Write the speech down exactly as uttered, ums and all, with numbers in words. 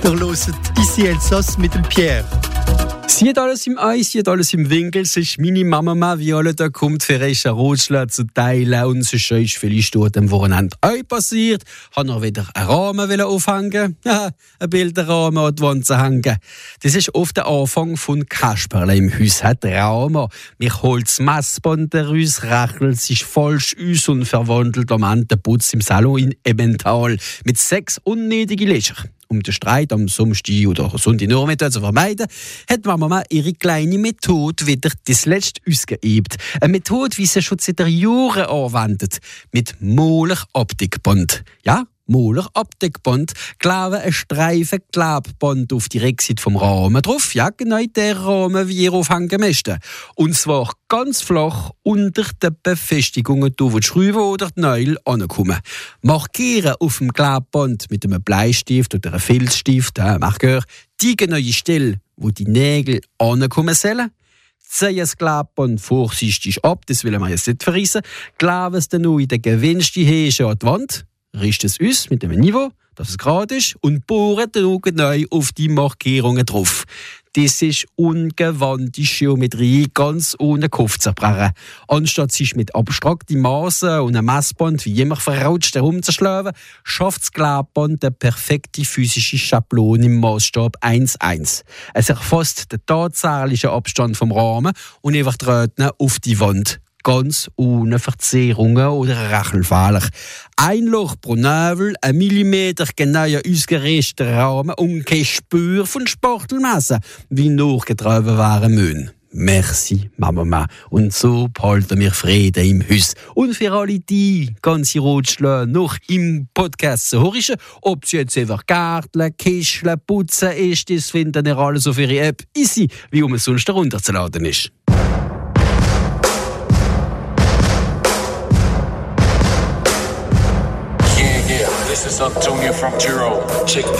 Ihr hört «Ici Elsass» mit dem Pierre. Sie hat alles im Eis, sie hat alles im Winkel. Es ist meine Mama, wie alle da kommt, für einen Rotschlag zu teilen. Und es ist vielleicht dort am Wochenende auch passiert. Ich wollte noch wieder einen Rahmen aufhängen. Ja, ein Bilderrahmen an die Wand zu hängen. Das ist oft der Anfang von Kasperle im Haus. Hat Rahmen. Mich holt das Messband raus, rechnet sich falsch aus und verwandelt am Ende den Putz im Salon in Emmental mit sechs unnötigen Löcher. Um den Streit am Samstag oder Sonntagnachmittag zu vermeiden, hat Mama ihre kleine Methode wieder das letzte ausgeübt. Eine Methode, wie sie schon seit Jahren anwendet. Mit Moller-Optikband. Ja, Moller-Optikband. Kleben ein Streifen Klebband auf die Rückseite vom Rahmen drauf. Ja, genau der Rahmen, wie ihr aufhängen möchtet. Und zwar ganz flach unter den Befestigungen, wo die Schrauben oder die Nägel ankommen. Markieren auf dem Klebband mit einem Bleistift oder einem Filzstift, äh, Markeur, die genaue Stelle, wo die Nägel ankommen sollen. Ziehen das Klebband vorsichtig ab, das will man jetzt nicht verrissen. Kleben es dann noch in den gewünschten Häschen an die Wand. Richten es aus mit einem Niveau, dass es gerade ist, und bohren dann genau auf die Markierungen drauf. Das ist ungewandte Geometrie, ganz ohne Kopf zu zerbrechen. Anstatt sich mit abstrakten Maßen und einem Messband wie immer verrutscht herumzuschlagen, schafft das Klebband eine perfekte physische Schablone im Maßstab eins eins. Es erfasst den tatsächlichen Abstand vom Rahmen und überträgt ihn auf die Wand. Ganz ohne Verzerrungen oder Rachelfehler. Ein Loch pro Nebel, ein Millimeter genauer ausgerichteter Rahmen und kein Spür von Spachtelmasse, wie nachgetragen waren müssen. Merci, Mama. Und so behalten wir Frieden im Haus. Und für alle die ganze Rotschläge noch im Podcast zu hören, ob sie jetzt einfach Gärteln, Kischeln, Putzen ist, das finden ihr alles auf ihre App easy, wie um es sonst herunterzuladen ist. This is Antonio from Tyrol. Check